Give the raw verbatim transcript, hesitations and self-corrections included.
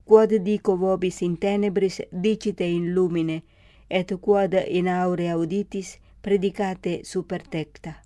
quod dico vobis in tenebris dicite in lumine, et quod in aurea auditis predicate super tecta.